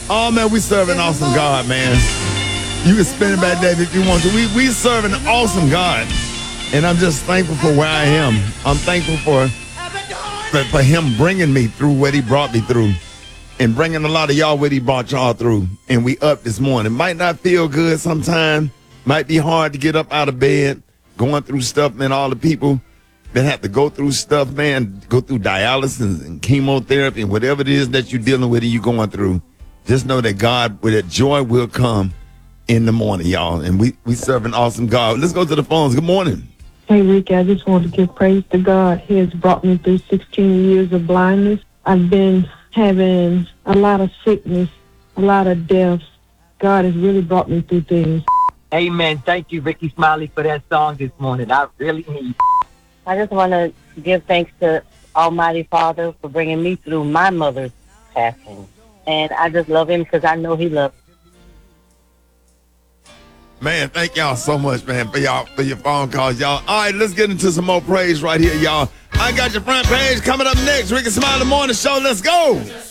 Oh, man, we serve an awesome God, man. You can spin it back, Dave, if you want to. We serve an awesome God. And I'm just thankful for where I am. I'm thankful for him bringing me through what he brought me through. And bringing a lot of y'all what he brought y'all through. And we up this morning. Might not feel good sometimes. Might be hard to get up out of bed. Going through stuff, man. All the people that have to go through stuff, man. Go through dialysis and chemotherapy and whatever it is that you're dealing with and you're going through. Just know that God, with that joy will come in the morning, y'all. And we serve an awesome God. Let's go to the phones. Good morning. Hey, Ricky, I just want to give praise to God. He has brought me through 16 years of blindness. I've been having a lot of sickness, a lot of deaths. God has really brought me through things. Amen. Thank you, Ricky Smiley, for that song this morning. I really need. I just want to give thanks to Almighty Father for bringing me through my mother's passing. And I just love him because I know he loves me. Man, thank y'all so much, man, for your phone calls, y'all. All right, let's get into some more praise right here, y'all. I got your front page coming up next. Ricky Smiley Morning Show. Let's go.